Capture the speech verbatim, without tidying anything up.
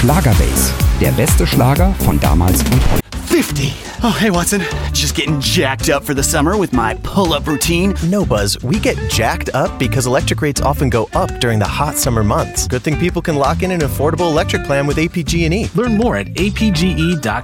Schlagerbase. Der beste Schlager von damals und heute. fifty. Oh, hey, Watson. Just getting jacked up for the summer with my pull-up routine. No, Buzz. We get jacked up because electric rates often go up during the hot summer months. Good thing people can lock in an affordable electric plan with A P G and E. Learn more at A P G E dot com.